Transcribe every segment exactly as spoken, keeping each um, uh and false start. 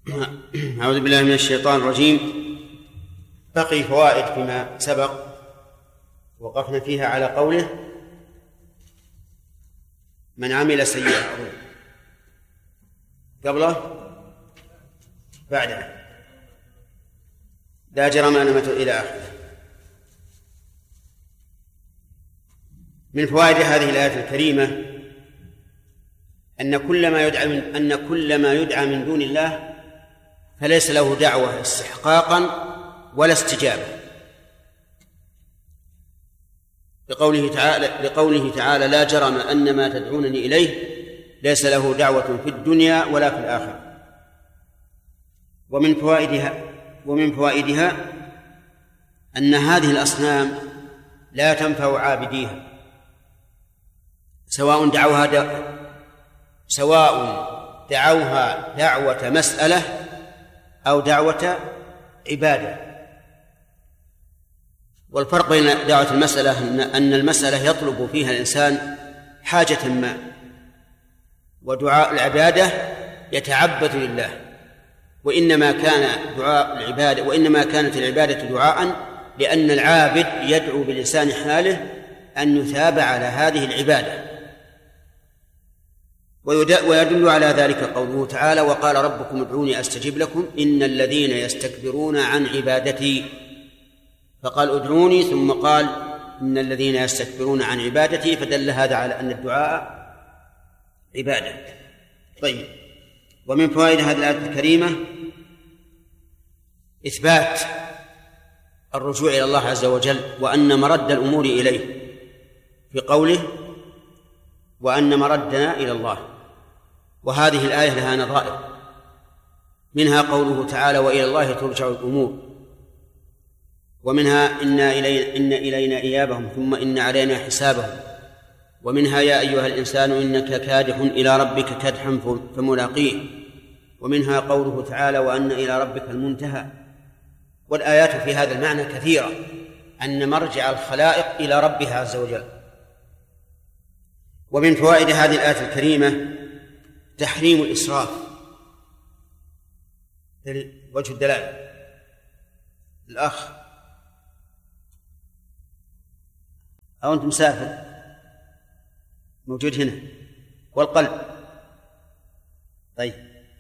أعوذ بالله من الشيطان الرجيم. بقي فوائد فيما سبق وقفنا فيها على قوله من عمل سيئة قبله بعده لا جرم أنه إلى آخره. من فوائد هذه الآية الكريمة أن كل ما يدعى من أن كل ما يدعى من دون الله فليس له دعوة استحقاقا ولا استجابة، لقوله تعالى لقوله تعالى لا جرم أن ما تدعونني إليه ليس له دعوة في الدنيا ولا في الآخرة. ومن فوائدها ومن فوائدها أن هذه الأصنام لا تنفع عابديها، سواء دعوها دعوة سواء دعوها دعوة مسألة أو دعوة عبادة. والفرق بين دعوة المسألة أن المسألة يطلب فيها الإنسان حاجة ما، ودعاء العبادة يتعبد لله، وإنما كان دعاء العبادة وإنما كانت العبادة دعاء لأن العابد يدعو بلسان حاله أن يثاب على هذه العبادة. ويدل على ذلك قوله تعالى وقال ربكم ادعوني أستجب لكم إن الذين يستكبرون عن عبادتي، فقال ادعوني ثم قال إن الذين يستكبرون عن عبادتي، فدل هذا على أن الدعاء عبادة. طيب، ومن فوائد هذه الآية الكريمة إثبات الرجوع إلى الله عز وجل، وأن مرد الأمور إليه في قوله وأن مردنا إلى الله. وهذه الآية لها نظائر، منها قوله تعالى وإلى الله ترجع الأمور، ومنها إن إلينا, إن إلينا إيابهم ثم إن علينا حسابهم، ومنها يا أيها الإنسان إنك كادح إلى ربك كدحا فملاقيه، ومنها قوله تعالى وأن إلى ربك المنتهى. والآيات في هذا المعنى كثيرة، أن مرجع الخلائق إلى ربها عز وجل. ومن فوائد هذه الآية الكريمة تحريم الإسراف. وجه الدلالة الأخ أو أنت مسافر موجود هنا والقلب. طيب،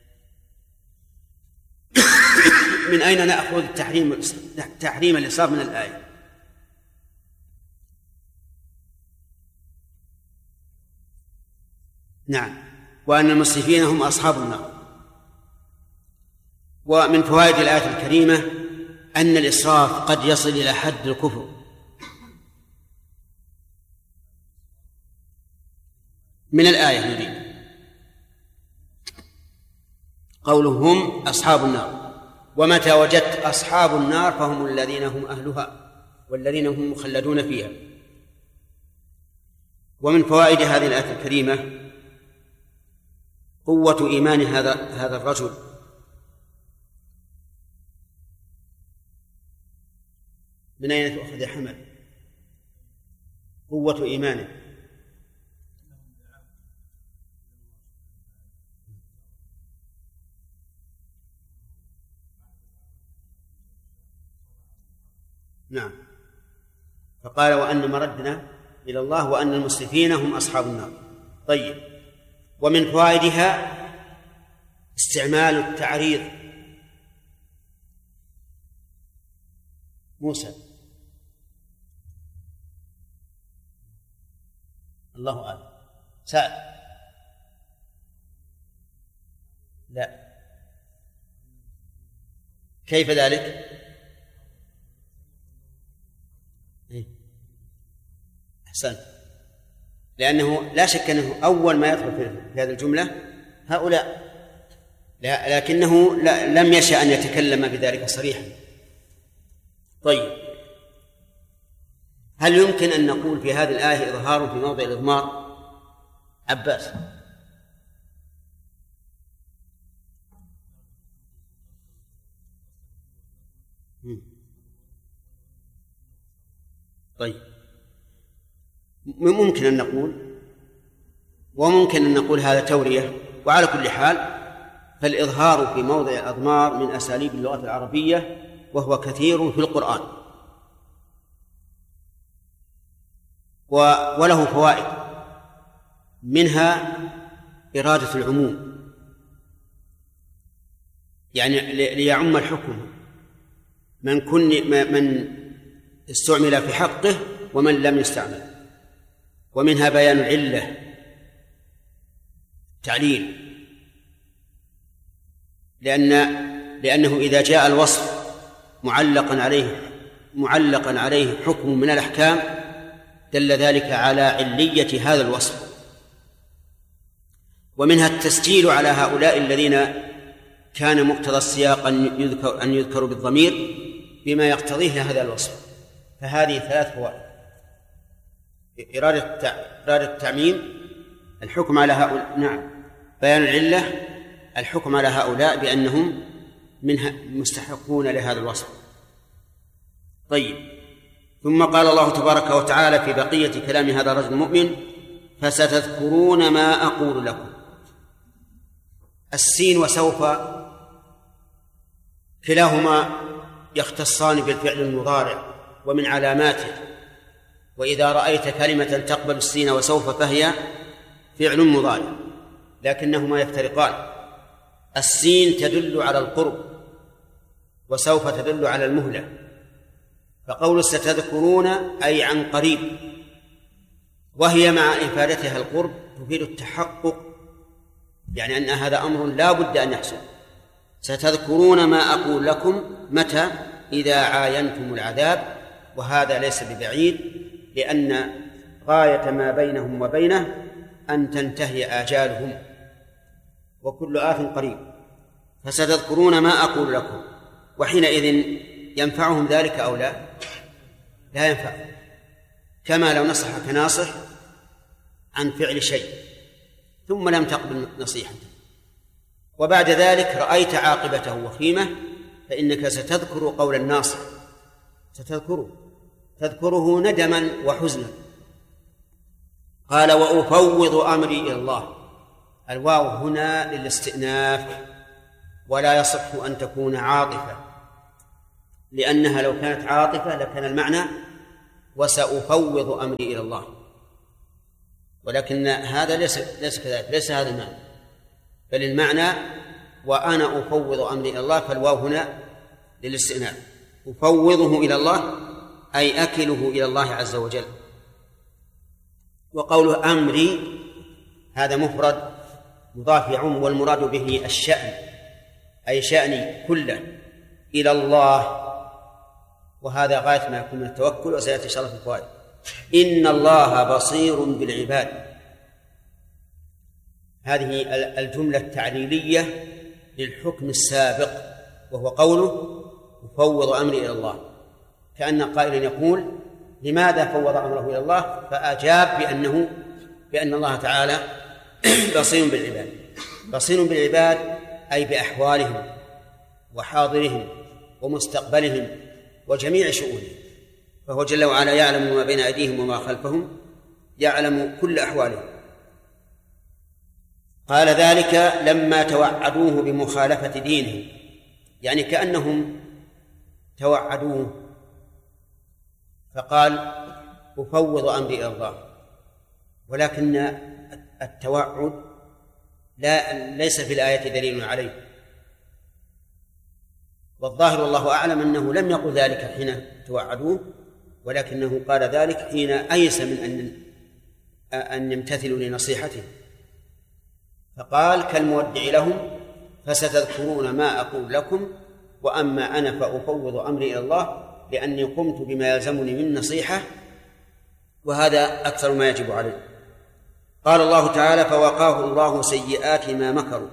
من أين نأخذ تحريم تحريم الإسراف من الآية؟ نعم، وأن المسرفين هم أصحاب النار. ومن فوائد الآية الكريمة أن الإسراف قد يصل إلى حد الكفر. من الآية نريد قوله هم أصحاب النار، ومتى وجدت أصحاب النار فهم الذين هم أهلها والذين هم مخلدون فيها. ومن فوائد هذه الآية الكريمة قوة إيمان هذا هذا الرجل، من أين تؤخذ يا حمد قوة إيمانه؟ نعم، فقال وأن مردنا إلى الله وأن المسرفين هم أصحاب النار. طيب، ومن فوائدها استعمال التعريض. موسى الله أعلم. سعد لا، كيف ذلك؟ أحسنت، لأنه لا شك أنه أول ما يدخل في هذه الجملة هؤلاء، لا لكنه لا لم يشأ أن يتكلم بذلك صريحا. طيب، هل يمكن أن نقول في هذه الآية إظهار في موضع الإضمار؟ عباس طيب، ممكن أن نقول وممكن أن نقول هذا تورية. وعلى كل حال فالإظهار في موضع الأضمار من أساليب اللغة العربية، وهو كثير في القرآن، وله فوائد، منها إرادة العموم، يعني ليعم الحكم من كن من استعمل في حقه ومن لم يستعمل. ومنها بيان العلة، تعليل، لأن لأنه إذا جاء الوصف معلقا عليه معلقا عليه حكم من الأحكام دل ذلك على علية هذا الوصف. ومنها التسجيل على هؤلاء الذين كان مقتضى السياق أن يذكر أن يذكروا بالضمير بما يقتضيه هذا الوصف. فهذه ثلاث فوائد: إرادة إرادة التعميم، الحكم على هؤلاء، نعم، بيان العلة، الحكم على هؤلاء بأنهم منها مستحقون لهذا الوصف. طيب، ثم قال الله تبارك وتعالى في بقية كلام هذا الرجل المؤمن: فستذكرون ما أقول لكم. السين وسوف كلاهما يختصان بالفعل المضارع ومن علاماته، وإذا رأيت كلمة تقبل السين وسوف فهي فعل مضارع، لكنهما يفترقان. السين تدل على القرب، وسوف تدل على المهلة. فقول ستذكرون أي عن قريب، وهي مع إفادتها القرب تفيد التحقق، يعني أن هذا أمر لا بد أن يحصل. ستذكرون ما أقول لكم متى؟ إذا عاينتم العذاب، وهذا ليس ببعيد، لأن غاية ما بينهم وبينه أن تنتهي آجالهم، وكل آت قريب. فستذكرون ما أقول لكم، وحينئذ ينفعهم ذلك أو لا؟ لا ينفع، كما لو نصحك ناصح عن فعل شيء ثم لم تقبل نصيحته، وبعد ذلك رأيت عاقبته وخيمة، فإنك ستذكر قول الناصح، ستذكره تذكره ندما وحزنا. قال: وأفوض أمري إلى الله. الواو هنا للاستئناف، ولا يصح أن تكون عاطفة، لأنها لو كانت عاطفة لكان المعنى وسأفوض أمري إلى الله، ولكن هذا ليس ليس كذلك، ليس هذا المعنى، بل المعنى وأنا أفوض أمري إلى الله، فالواو هنا للاستئناف. أفوضه إلى الله أي أكله إلى الله عز وجل. وقوله أمري هذا مفرد مضاف يعم، والمراد به الشأن، أي شأني كله إلى الله، وهذا غاية ما يكون من التوكل، وسيأتي إن شاء الله في الفوائد. إن الله بصير بالعباد، هذه الجملة التعليلية للحكم السابق، وهو قوله أفوض أمري إلى الله، كأن قائلا يقول: لماذا فوض أمره إلى الله؟ فأجاب بأنه بأن الله تعالى بصير بالعباد. بصير بالعباد أي بأحوالهم وحاضرهم ومستقبلهم وجميع شؤونهم، فهو جل وعلا يعلم ما بين أيديهم وما خلفهم، يعلم كل أحوالهم. قال ذلك لما توعدوه بمخالفة دينه، يعني كأنهم توعدوه فقال أفوض أمري إلى الله، ولكن التوعد لا ليس في الآية دليل عليه، والظاهر والله أعلم أنه لم يقل ذلك حين توعدوه، ولكنه قال ذلك حين أيس من أن أن يمتثلوا لنصيحته، فقال كالمودع لهم: فستذكرون ما أقول لكم، وأما أنا فأفوض أمري إلى الله، لأني قمت بما يلزمني من نصيحة، وهذا أكثر ما يجب عليه. قال الله تعالى: فوقاه الله سيئات ما مكروا.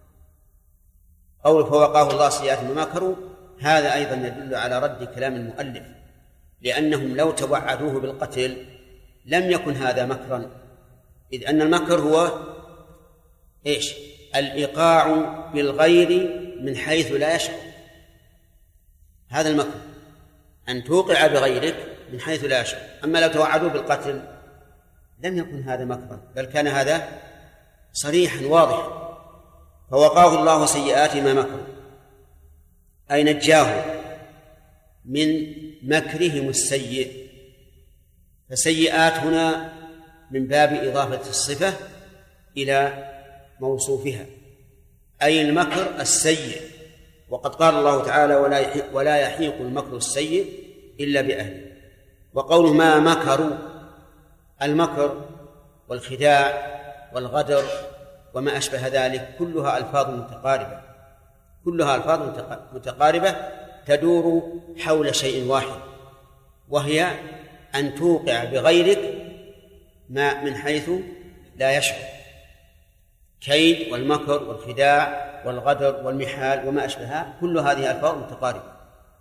قول فوقاه الله سيئات ما مكروا هذا أيضا يدل على رد كلام المؤلف، لأنهم لو توعدوه بالقتل لم يكن هذا مكرا، إذ أن المكر هو إيش؟ الإيقاع بالغير من حيث لا يشعر، هذا المكر، أن توقع بغيرك من حيث لا يشعر. أما لو توعدوه بالقتل لم يكن هذا مكرا، بل كان هذا صريحا واضحا. فوقاه الله سيئات ما مكروا، أي نجاه من مكرهم السيء. فسيئات هنا من باب إضافة الصفة إلى موصوفها، أي المكر السيء. وقد قال الله تعالى: ولا يحيق, ولا يحيق المكر السيء إلا بأهله. وقوله ما مكروا، المكر والخداع والغدر وما أشبه ذلك كلها ألفاظ متقاربة، كلها ألفاظ متقاربة تدور حول شيء واحد، وهي أن توقع بغيرك ما من حيث لا يشعر. كيد والمكر والخداع والغدر والمحال وما أشبهها كل هذه ألفاظ متقاربة.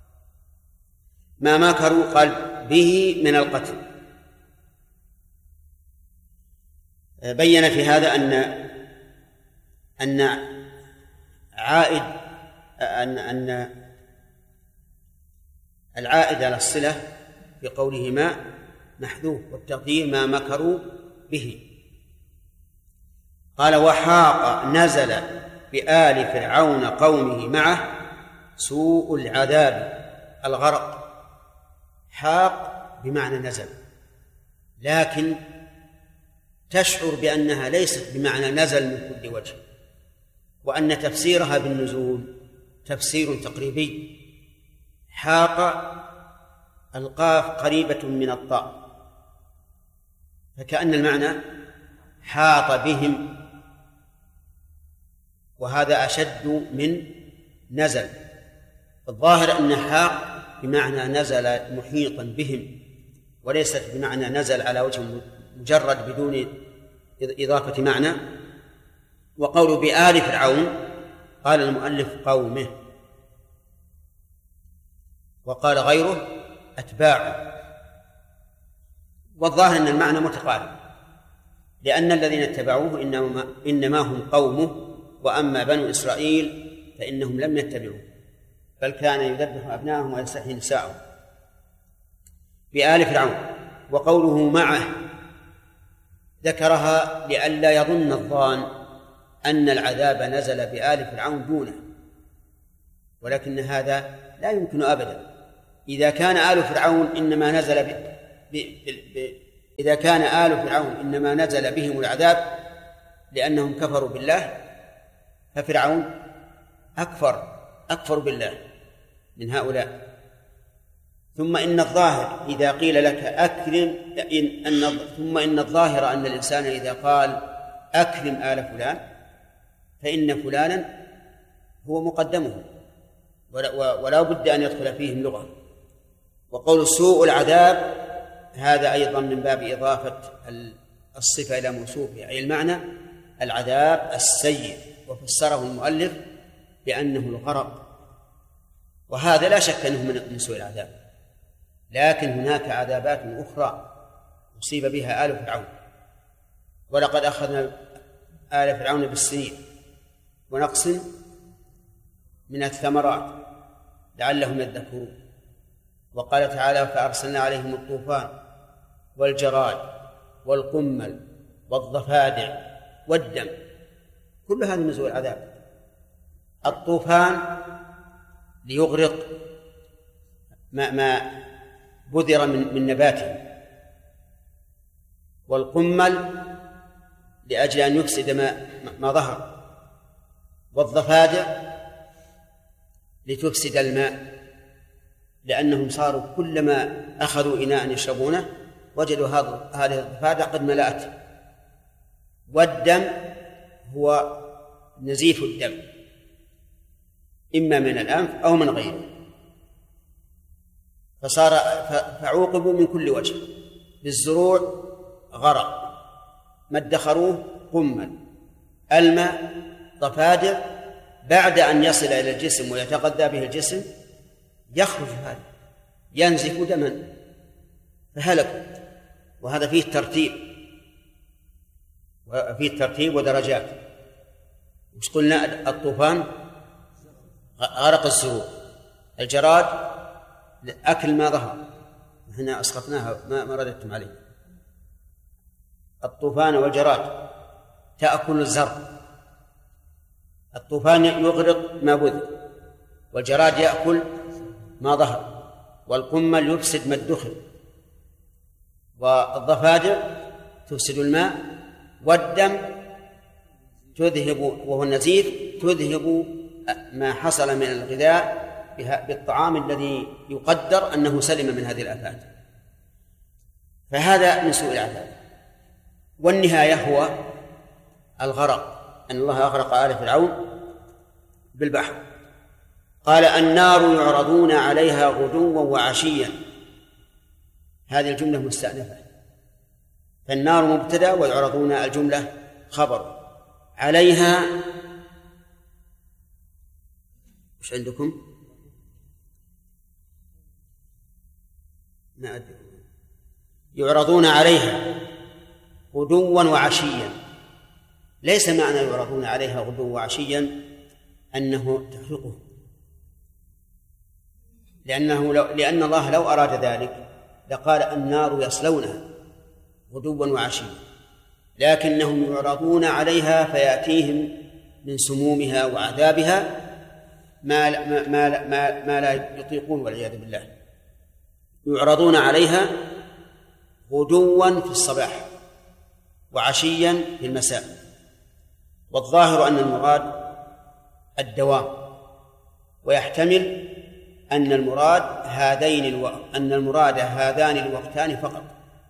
ما مكروا قال به من القتل. بين في هذا أن أن عائد أن أن العائد على الصلة في قوله ما محذوف، والتقدير ما مكروا به. قال: وحاق نزل بآل فرعون قومه معه سوء العذاب الغرق. حاق بمعنى نزل، لكن تشعر بأنها ليست بمعنى نزل من كل وجه، وأن تفسيرها بالنزول تفسير تقريبي. حاق القاف قريبة من الطاء، فكأن المعنى حاط بهم، وهذا أشد من نزل. الظاهر أن حاق بمعنى نزل محيطا بهم، وليست بمعنى نزل على وجه مجرد بدون إضافة معنى. وقول بآل فرعون قال المؤلف قومه، وقال غيره أتباعه. والظاهر أن المعنى متقارب، لأن الذين اتبعوه إنما, إنما هم قومه، وأما بنو إسرائيل فإنهم لم يتبعوه، بل كان يذبح أبناءهم ويستحيي نساءهم. بآل فرعون. وقوله معه ذكرها لئلا يظن الظان أن العذاب نزل بآل فرعون دونه، ولكن هذا لا يمكن أبدا. إذا كان آل فرعون إنما نزل ب... ب... ب... إذا كان آل فرعون إنما نزل بهم العذاب لأنهم كفروا بالله، ففرعون أكفر أكفر بالله من هؤلاء. ثم إن الظاهر إذا قيل لك أكرم إن أن ثم إن الظاهر أن الإنسان إذا قال أكرم آل فلان فإن فلانا هو مقدمه، ولا بد أن يدخل فيهم لغة. وقول سوء العذاب هذا أيضا من باب إضافة الصفة إلى موصوفها، أي المعنى العذاب السيء، وفسره المؤلف بأنه الغرق. وهذا لا شك أنه من سوء العذاب، لكن هناك عذابات أخرى أصيب بها آل فرعون. ولقد أخذنا آل فرعون بالسنين ونقص من الثمرات لعلهم يذكرون. وقال تعالى: فأرسلنا عليهم الطوفان والجراد والقمل والضفادع والدم، كل هذا من سوء العذاب. الطوفان ليغرق ما, ما بذر من, من نباته، والقمل لأجل أن يفسد ما, ما ظهر، والضفادع لتفسد الماء، لأنهم صاروا كلما أخذوا إناء يشربونه وجدوا هذه الضفادع قد ملأت. والدم هو نزيف الدم، إما من الأنف أو من غيره، فصار فعوقبوا من كل وجه. للزروع غرق، ما ادخروه قمل، الماء ضفادع، بعد أن يصل إلى الجسم ويتغذى به الجسم يخرج هذا ينزف دما فهلكوا. وهذا فيه ترتيب، وفيه ترتيب ودرجات. وش قلنا؟ الطوفان غرق الزروع، الجراد أكل ما ظهر، هنا أسقطناها ما رددتم عليه. الطوفان والجراد تأكل الزرع، الطوفان يغرق ما بذر، والجراد يأكل ما ظهر، والقمل يفسد ما ادخر، والضفادع تفسد الماء، والدم تذهب وهو النزيف تذهب ما حصل من الغذاء بالطعام الذي يقدر أنه سلم من هذه الآفات. فهذا من سوء العذاب. والنهاية هو الغرق، أن الله أغرق آل فرعون بالبحر. قال النار يعرضون عليها غدوا وعشيا، هذه الجملة مستأنفة، فالنار مبتدأ ويعرضون الجملة خبر. عليها وش عندكم؟ ما أدري. يعرضون عليها غدوا وعشيا، ليس معنى يعرضون عليها غدوا وعشيا أنه تحرقه، لأنه لو لأن الله لو أراد ذلك لقال النار يصلونها غدوا وعشيا، لكنهم يعرضون عليها فيأتيهم من سمومها وعذابها ما ما ما ما, ما لا يطيقون والعياذ بالله. يعرضون عليها غدوا في الصباح وعشيا في المساء، والظاهر أن المراد الدوام، ويحتمل أن المراد هذين الوقت أن المراد هذان الوقتان فقط.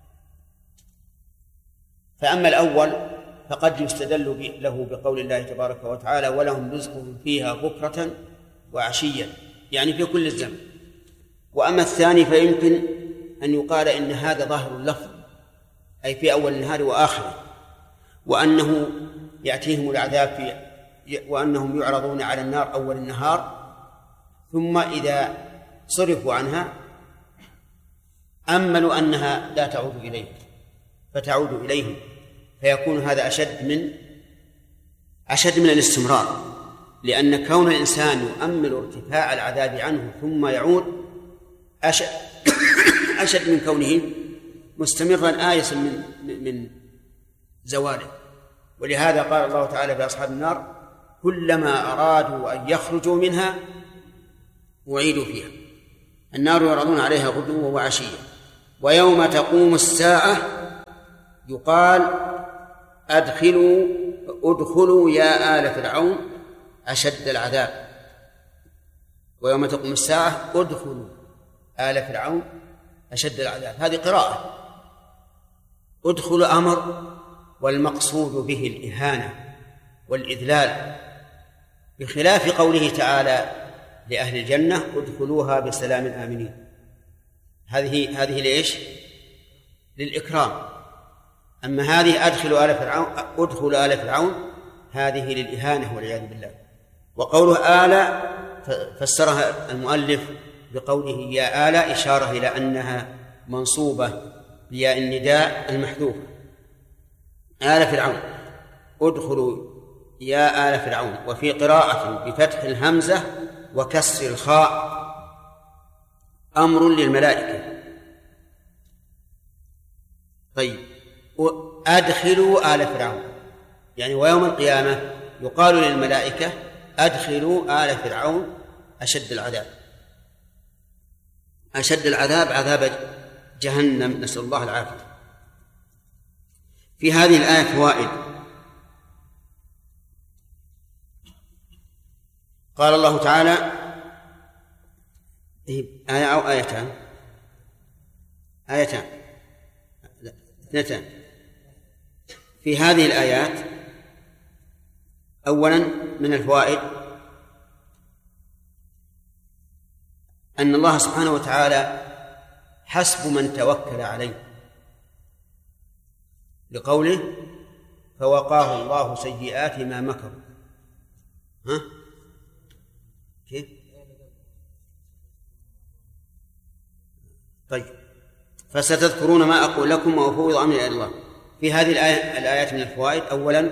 فأما الأول فقد يستدل له بقول الله تبارك وتعالى ولهم رزقهم فيها بكرة وعشيا، يعني في كل الزمن. وأما الثاني فيمكن أن يقال إن هذا ظاهر اللفظ، أي في أول النهار وآخره، وأنه يأتيهم العذاب في وأنهم يعرضون على النار أول النهار، ثم إذا صرفوا عنها أملوا أنها لا تعود إليهم فتعود إليهم، فيكون هذا أشد من أشد من الاستمرار، لأن كون الإنسان يؤمل ارتفاع العذاب عنه ثم يعود أشد, أشد من كونه مستمرا آيسا من, من زواله. ولهذا قال الله تعالى في أصحاب النار كلما أرادوا أن يخرجوا منها أعيدوا فيها. النار يعرضون عليها غدوا وعشيا. ويوم تقوم الساعة يقال أدخلوا ادخلوا يا آل فرعون أشد العذاب. ويوم تقوم الساعة ادخلوا آل فرعون أشد العذاب، هذه قراءة. ادخل أمر، والمقصود به الإهانة والإذلال، بخلاف قوله تعالى لأهل الجنة ادخلوها بسلام آمنين. هذه هذه لإيش؟ للإكرام. أما هذه أدخلوا آل فرعون ادخلوا آل فرعون هذه للإهانة والعياذ بالله. وقوله آل فسرها المؤلف بقوله يا آل إشارة إلى أنها منصوبة بياء النداء المحذوف. آل فرعون ادخلوا يا آل فرعون. وفي قراءة بفتح الهمزة وكسر الخاء أمر للملائكة. طيب أدخلوا آل فرعون، يعني ويوم القيامة يقال للملائكة أدخلوا آل فرعون أشد العذاب. أشد العذاب عذاب جهنم، نسأل الله العافية. في هذه الآية فوائد. قال الله تعالى آية أو آيتان آيتان اثنتان في هذه الآيات. أولا من الفوائد أن الله سبحانه وتعالى حسب من توكل عليه، لقوله فوقاه الله سيئات ما مكروا. ها كيف؟ طيب فستذكرون ما أقول لكم وأفوض أمري إلى الله. في هذه الآية الآيات من الفوائد أولا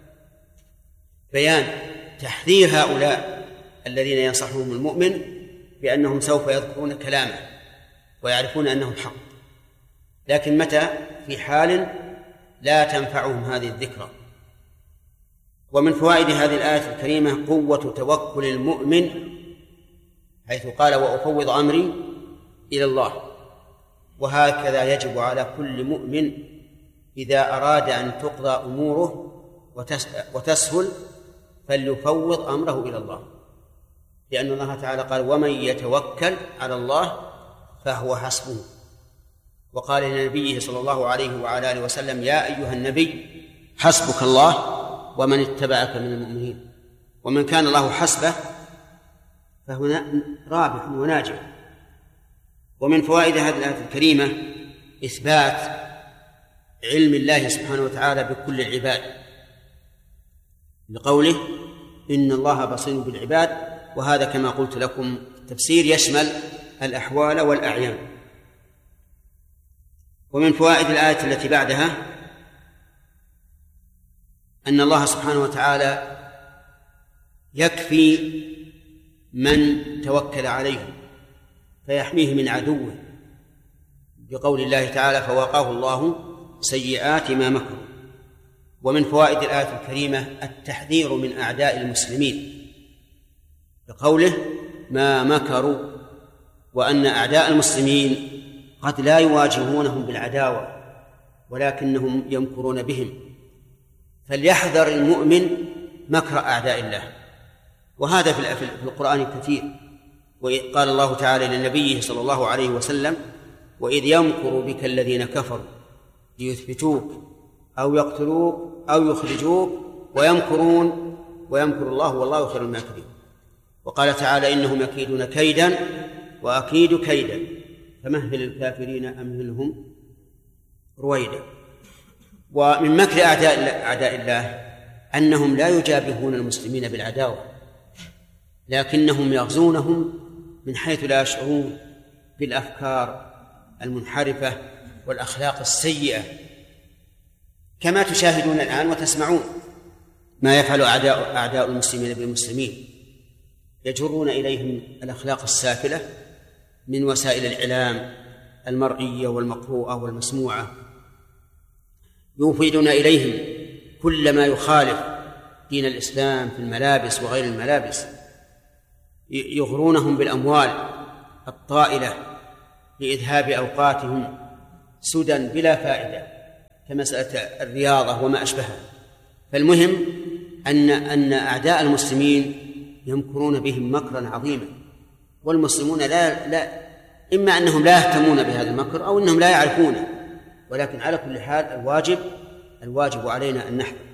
بيان تحذير هؤلاء الذين ينصحهم المؤمن بأنهم سوف يذكرون كلامه ويعرفون أنه الحق، لكن متى؟ في حال لا تنفعهم هذه الذكرى. ومن فوائد هذه الآية الكريمة قوة توكل المؤمن، حيث قال وأفوض أمري إلى الله. وهكذا يجب على كل مؤمن إذا أراد أن تقضى أموره وتسهل فليفوض أمره إلى الله، لأن الله تعالى قال ومن يتوكل على الله فهو حسبه. وقال لنبيه صلى الله عليه وعلى آله وسلم يا أيها النبي حسبك الله ومن اتبعك من المؤمنين. ومن كان الله حسبه فهو رابح وناجح. ومن فوائد هذه الآية الكريمة إثبات علم الله سبحانه وتعالى بكل العباد، لقوله إن الله بصير بالعباد، وهذا كما قلت لكم التفسير يشمل الأحوال والأعيان. ومن فوائد الآية التي بعدها أن الله سبحانه وتعالى يكفي من توكل عليه فيحميه من عدوه، بقول الله تعالى فوقاه الله سيئات ما مكروا. ومن فوائد الآية الكريمة التحذير من أعداء المسلمين، بقوله ما مكروا، وأن أعداء المسلمين قد لا يواجهونهم بالعداوة ولكنهم يمكرون بهم، فليحذر المؤمن مكر أعداء الله. وهذا في القرآن كثير. وقال الله تعالى لنبيه صلى الله عليه وسلم وإذ يمكر بك الذين كفروا ليثبتوك أو يقتلوك أو يخرجوك ويمكرون ويمكر الله والله خير الماكرين. وقال تعالى إنهم يكيدون كيدا وأكيد كيدا فمهل الكافرين أمهلهم رويدا. ومن مكر أعداء أعداء الله أنهم لا يجابهون المسلمين بالعداوة، لكنهم يغزونهم من حيث لا يشعرون بالأفكار المنحرفة والأخلاق السيئة، كما تشاهدون الآن وتسمعون ما يفعل أعداء أعداء المسلمين بالمسلمين، يجرون إليهم الأخلاق السافلة من وسائل الإعلام المرئية والمقروءة والمسموعة، يوفدون إليهم كل ما يخالف دين الإسلام في الملابس وغير الملابس، يغرونهم بالأموال الطائلة لإذهاب أوقاتهم سدى بلا فائدة كمسألة الرياضة وما أشبهها. فالمهم أن أن أعداء المسلمين يمكرون بهم مكرا عظيما، والمسلمون لا لا إما أنهم لا يهتمون بهذا المكر أو أنهم لا يعرفونه، ولكن على كل حال الواجب الواجب علينا أن نحذر.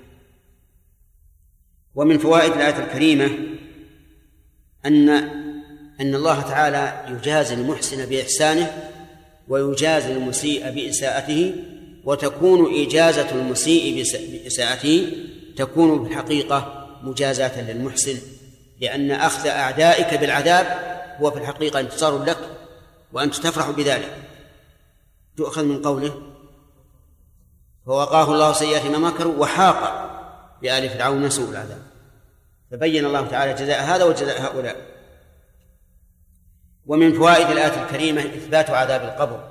ومن فوائد الآية الكريمة أن أن الله تعالى يجازي المحسن بإحسانه ويجازي المسيء بإساءته، وتكون إجازة المسيء بإساءته تكون بالحقيقة مجازاة للمحسن، لأن أخذ أعدائك بالعذاب هو في الحقيقة انتصار لك وأنت تفرح بذلك. تؤخذ من قوله فوقاه الله سيئات ما مكروا وحاق بآل فرعون سوء العذاب، فبين الله تعالى جزاء هذا وجزاء هؤلاء. ومن فوائد الآية الكريمة إثبات عذاب القبر،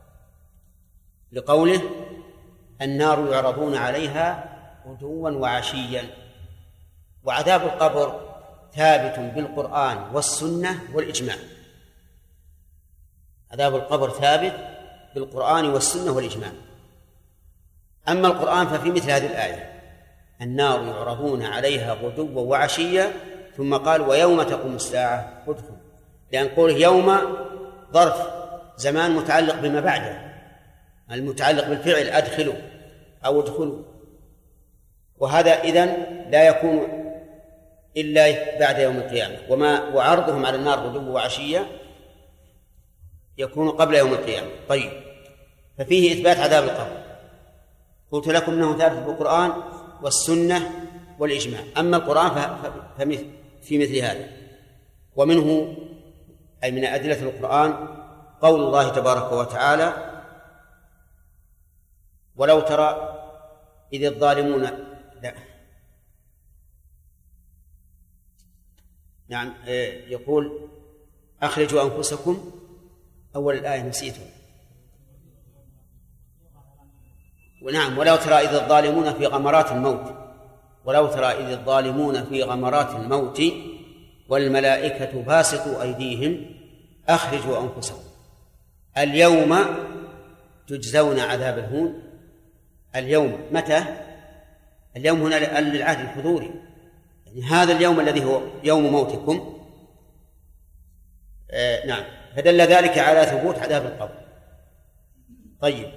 لقوله النار يعرضون عليها غدوا وعشيا. وعذاب القبر ثابت بالقرآن والسنة والإجماع، عذاب القبر ثابت بالقرآن والسنة والإجماع. أما القرآن ففي مثل هذه الآية النار يعرضون عليها غدوا وعشيا، ثم قال ويوم تقوم الساعة ادخلوا، لأن قوله يوم ظرف زمان متعلق بما بعده، المتعلق بالفعل أدخلوا أو ادخلوا، وهذا إذن لا يكون إلا بعد يوم القيامة. وما وعرضهم على النار غدوا وعشيا يكون قبل يوم القيامة. طيب، ففيه إثبات عذاب القبر. قلت لكم أنه ثابت بالقرآن والسنة والإجماع. أما القرآن ففي مثل هذا. ومنه أي من أدلة القرآن قول الله تبارك وتعالى ولو ترى إذ الظالمون لا نعم يقول أخرجوا أنفسكم أول الآية نسيتم. ونعم ولو ترى إذ الظالمون في غمرات الموت ولو ترى إذ الظالمون في غمرات الموت والملائكة باسطوا أيديهم أخرجوا أنفسكم اليوم تجزون عذاب الهون. اليوم متى؟ اليوم هنا للعهد الحضوري، يعني هذا اليوم الذي هو يوم موتكم. آه نعم، فدل ذلك على ثبوت عذاب القبر. طيب،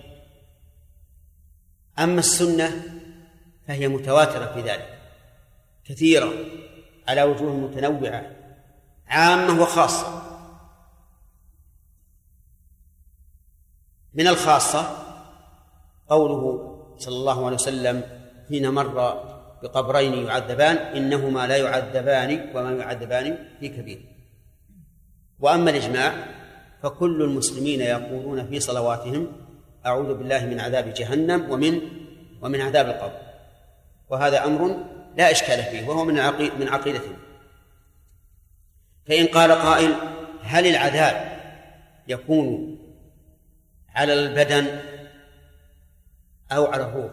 أما السنة فهي متواترة في ذلك كثيرة على وجوه متنوعة عامة وخاصة. من الخاصة قوله صلى الله عليه وسلم حين مر بقبرين يعذبان إنهما لا يعذبان وما يعذبان في كبير. وأما الإجماع فكل المسلمين يقولون في صلواتهم أعوذ بالله من عذاب جهنم ومن ومن عذاب القبر، وهذا أمر لا إشكال فيه وهو من من عقيدتهم. فإن قال قائل هل العذاب يكون على البدن أو على الروح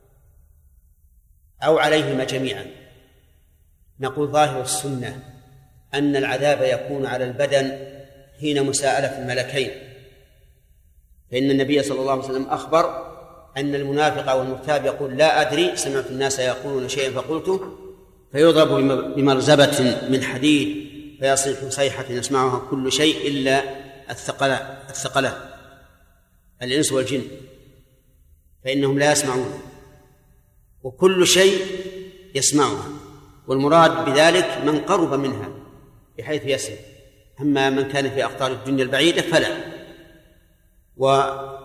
أو عليهما جميعا؟ نقول ظاهر السنة أن العذاب يكون على البدن حين مساءلة الملكين، فإن النبي صلى الله عليه وسلم أخبر أن المنافق والمرتاب يقول لا أدري سمعت الناس يقولون شيئا فقلته، فيضرب بمرزبة من حديد فيصيح صيحة يسمعها كل شيء إلا الثقلان الثقلان الإنس والجن، فإنهم لا يسمعون وكل شيء يسمعها، والمراد بذلك من قرب منها بحيث يسمع، أما من كان في أقطار الدنيا البعيدة فلا. و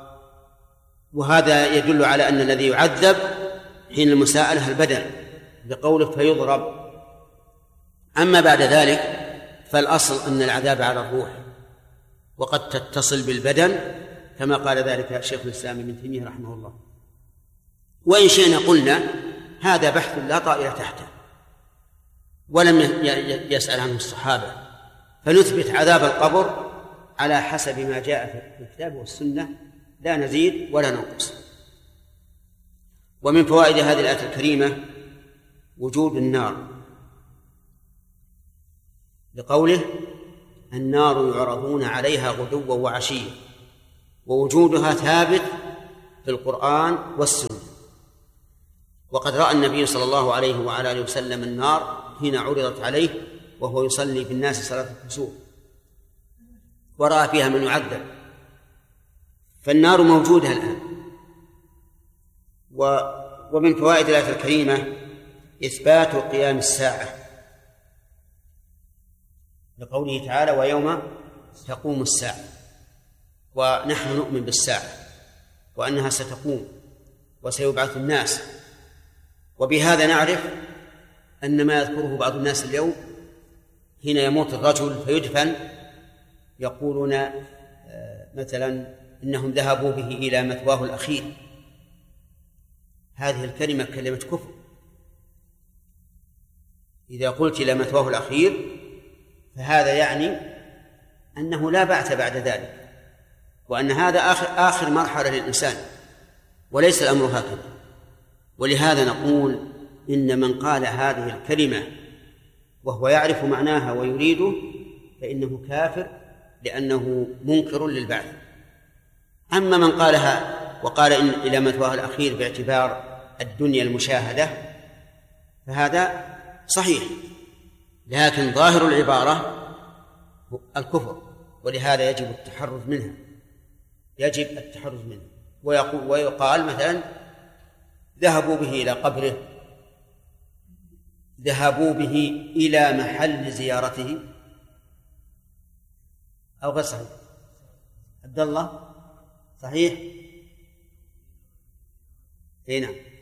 وهذا يدل على أن الذي يعذب حين المساءلة البدن بقوله فيضرب. أما بعد ذلك فالأصل أن العذاب على الروح وقد تتصل بالبدن كما قال ذلك شيخ الإسلام ابن تيمية رحمه الله. وإن شئنا قلنا هذا بحث لا طائر تحته ولم يسأل عنه الصحابة، فنثبت عذاب القبر على حسب ما جاء في الكتاب والسنة لا نزيد ولا ننقص. ومن فوائد هذه الآية الكريمة وجود النار، لقوله النار يعرضون عليها غدوا وعشيا، ووجودها ثابت في القرآن والسنة. وقد رأى النبي صلى الله عليه وعلى آله وسلم النار حين عرضت عليه وهو يصلي بالناس صلاة الكسوف ورأى فيها من يعذب، فالنار موجودة الآن. ومن فوائد الآية الكريمة إثبات قيام الساعة، لقوله تعالى ويوم تقوم الساعة، ونحن نؤمن بالساعة وأنها ستقوم وسيبعث الناس. وبهذا نعرف أن ما يذكره بعض الناس اليوم حين يموت الرجل فيدفن يقولون مثلا إنهم ذهبوا به إلى مثواه الأخير، هذه الكلمة كلمة كفر. إذا قلت إلى مثواه الأخير فهذا يعني أنه لا بعث بعد ذلك، وأن هذا آخر, آخر مرحلة للإنسان، وليس الأمر هكذا. ولهذا نقول إن من قال هذه الكلمة وهو يعرف معناها ويريده فإنه كافر، لأنه منكر للبعث. أما من قالها وقال إن إلى مثواه الأخير باعتبار الدنيا المشاهدة فهذا صحيح، لكن ظاهر العبارة الكفر، ولهذا يجب التحرز منها، يجب التحرز منها. ويقول ويقال مثلا ذهبوا به إلى قبره، ذهبوا به إلى محل زيارته، أو غير صحيح؟ عبد الله صحيح؟ اي نعم.